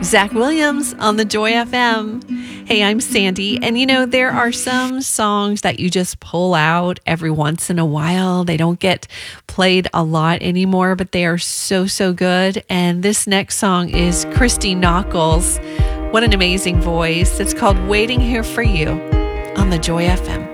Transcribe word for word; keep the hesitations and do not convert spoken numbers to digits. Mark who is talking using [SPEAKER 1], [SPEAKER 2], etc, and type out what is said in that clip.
[SPEAKER 1] Zach Williams on the Joy F M. Hey, I'm Sandy, and you know, there are some songs that you just pull out every once in a while. They don't get played a lot anymore, but they are so, so good. And this next song is Christy Nockels. What an amazing voice. It's called Waiting Here for You on the Joy F M.